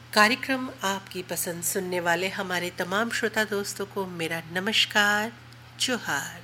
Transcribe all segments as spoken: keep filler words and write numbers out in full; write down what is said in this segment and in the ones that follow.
कार्यक्रम आपकी पसंद सुनने वाले हमारे तमाम श्रोता दोस्तों को मेरा नमस्कार, जोहार।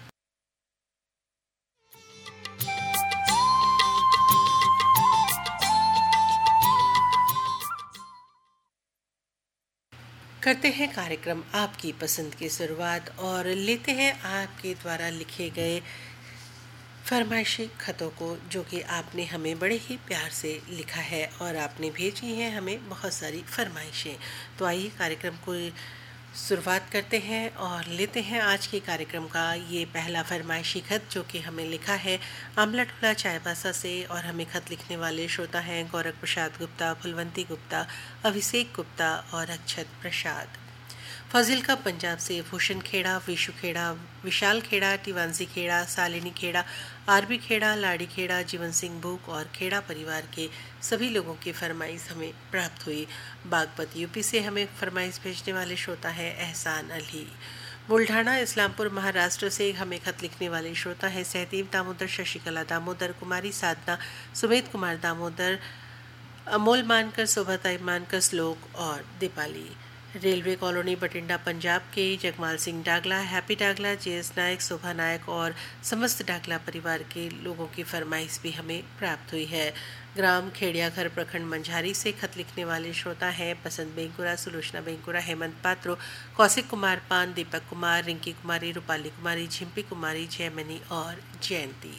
करते हैं कार्यक्रम आपकी पसंद की शुरुआत और लेते हैं आपके द्वारा लिखे गए फरमाइशी खतों को, जो कि आपने हमें बड़े ही प्यार से लिखा है और आपने भेजी हैं हमें बहुत सारी फरमाइशें। तो आइए कार्यक्रम को शुरुआत करते हैं और लेते हैं आज के कार्यक्रम का ये पहला फरमाइशी खत, जो कि हमें लिखा है आमला टोला चायबासा से। और हमें खत लिखने वाले श्रोता हैं गौरव प्रसाद गुप्ता, फुलवंती गुप्ता, अभिषेक गुप्ता और अक्षत प्रसाद। फाजिलका पंजाब से भूषण खेड़ा, विशु खेड़ा, विशाल खेड़ा, टिवांसी खेड़ा, सालिनी खेड़ा, आरबी खेड़ा, लाड़ी खेड़ा, जीवन सिंह भूख और खेड़ा परिवार के सभी लोगों की फरमाइश हमें प्राप्त हुई। बागपत यूपी से हमें फरमाइश भेजने वाले श्रोता है एहसान अली। बुल्ढाना इस्लामपुर महाराष्ट्र से हमें खत लिखने वाले श्रोता है सहदेव दामोदर, शशिकला दामोदर, कुमारी साधना, सुमेध कुमार दामोदर, अमोल मानकर, शोभाताई मानकर, श्लोक और दीपाली। रेलवे कॉलोनी बठिंडा पंजाब के जगमाल सिंह डागला, हैप्पी डागला, जे एस नायक, शोभा नायक और समस्त डागला परिवार के लोगों की फरमाइश भी हमें प्राप्त हुई है। ग्राम खेड़ियाघर प्रखंड मंझारी से खत लिखने वाले श्रोता हैं बसंत बेंकुरा, सुलोचना बेंकुरा, हेमंत पात्रो, कौशिक कुमार पान, दीपक कुमार, रिंकी कुमारी, रूपाली कुमारी, झिम्पी कुमारी, जयमनी और जयंती।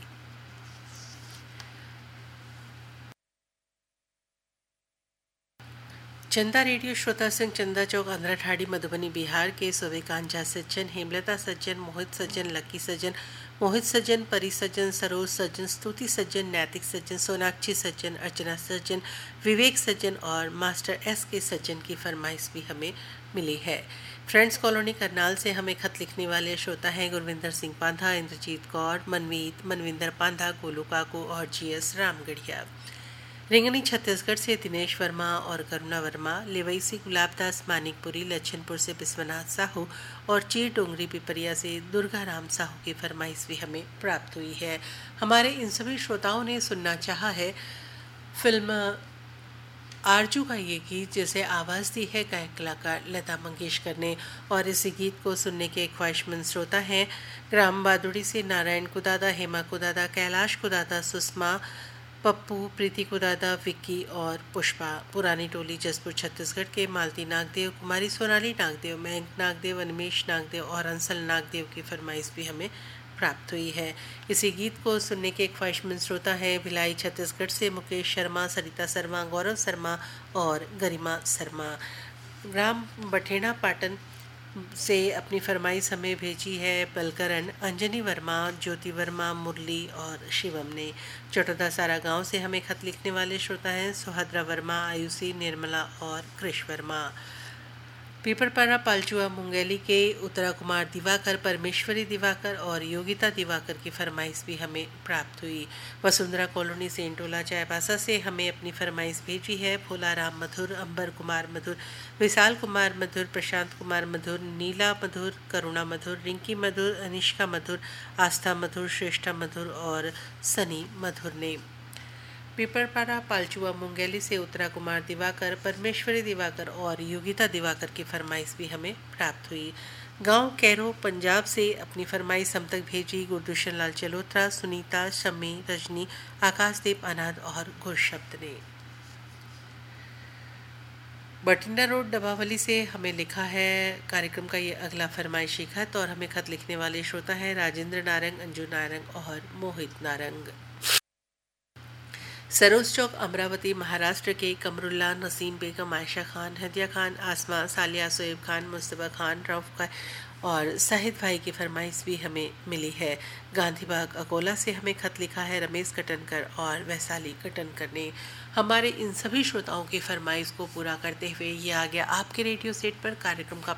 चंदा रेडियो श्रोता संघ, चंदा चौक, आंध्रा ठाड़ी, मधुबनी बिहार के सोवे कांझा सज्जन, हेमलता सज्जन, मोहित सज्जन, लकी सज्जन, मोहित सज्जन, परी सज्जन, सरोज सज्जन, स्तुति सज्जन, नैतिक सज्जन, सोनाक्षी सज्जन, अर्चना सज्जन, विवेक सज्जन और मास्टर एस के सज्जन की फरमाइश भी हमें मिली है। फ्रेंड्स कॉलोनी करनाल से हमें खत लिखने वाले श्रोता हैं गुरविंदर सिंह पांधा, इंद्रजीत कौर, मनमीत, मनविंदर पांधा, गोलू काकू और जी एस रामगढ़िया। रिंगनी छत्तीसगढ़ से दिनेश वर्मा और करुणा वर्मा, लेवई से गुलाबदास मानिकपुरी, लच्छनपुर से विश्वनाथ साहू और चीर डोंगरी पिपरिया से दुर्गा राम साहू की फरमाइश भी हमें प्राप्त हुई है। हमारे इन सभी श्रोताओं ने सुनना चाहा है फिल्म आरजू का ये गीत, जिसे आवाज़ दी है गायक कलाकार लता मंगेशकर ने। और इसी गीत को सुनने के ख्वाहिशमंद श्रोता हैं ग्राम बादुड़ी से नारायण कुदादा, हेमा कुदादा, कैलाश कुदादा, सुषमा, पप्पू, प्रीति कुदादा, विक्की और पुष्पा। पुरानी टोली जसपुर छत्तीसगढ़ के मालती नागदेव, कुमारी सोनाली नागदेव, मयंक नागदेव, अनिमेश नागदेव और अंसल नागदेव की फरमाइश भी हमें प्राप्त हुई है। इसी गीत को सुनने के ख्वाहिशमंद श्रोता हैं भिलाई छत्तीसगढ़ से मुकेश शर्मा, सरिता शर्मा, गौरव शर्मा और गरिमा शर्मा। ग्राम बठेना पाटन से अपनी फरमाइश हमें भेजी है बलकरण, अंजनी वर्मा, ज्योति वर्मा, मुरली और शिवम ने। चटोदा सारा गांव से हमें खत लिखने वाले श्रोता हैं सुभद्रा वर्मा, आयुषी, निर्मला और कृष वर्मा। पीपरपारा पालचुआ मुंगेली के उत्तरा कुमार दिवाकर, परमेश्वरी दिवाकर और योगिता दिवाकर की फरमाइश भी हमें प्राप्त हुई। वसुंधरा कॉलोनी सेंटोला चायबासा से हमें अपनी फरमाइश भेजी है फूलाराम मधुर, अंबर कुमार मधुर, विशाल कुमार मधुर, प्रशांत कुमार मधुर, नीला मधुर, करुणा मधुर, रिंकी मधुर, अनिष्का मधुर, आस्था मधुर, श्रेष्ठा मधुर और सनी मधुर ने। पीपरपारा पालचुआ मुंगेली से उत्तरा कुमार दिवाकर, परमेश्वरी दिवाकर और योगिता दिवाकर की फरमाइश भी हमें प्राप्त हुई। गांव कैरो पंजाब से अपनी फरमाइश हम तक भेजी गुरदूषण लाल चलोत्रा, सुनीता, शमी, रजनी, आकाशदीप अनाद और गुरशब्द ने। बठिंडा रोड डबावली से हमें लिखा है कार्यक्रम का ये अगला फरमाइशी खत और हमें खत लिखने वाले श्रोता हैं राजेंद्र नारंग, अंजू नारंग और मोहित नारंग। सरोज चौक अमरावती महाराष्ट्र के कमरुल्ला, नसीम बेगम, आयशा खान, हदिया खान, आसमा, सालिया, सोएब खान, मुस्तफा खान, रऊफ का और साहिद भाई की फरमाइश भी हमें मिली है। गांधीबाग अकोला से हमें खत लिखा है रमेश कटनकर और वैशाली कटनकर ने। हमारे इन सभी श्रोताओं की फरमाइश को पूरा करते हुए ये आ गया आपके रेडियो सेट पर कार्यक्रम का